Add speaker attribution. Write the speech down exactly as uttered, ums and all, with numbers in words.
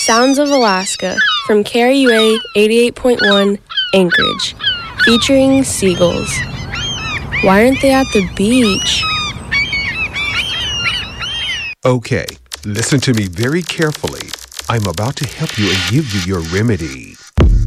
Speaker 1: Sounds of Alaska from K R U A eighty-eight point one Anchorage, featuring seagulls. Why aren't they at the beach?
Speaker 2: Okay, listen to me very carefully. I'm about to help you and give you your remedy.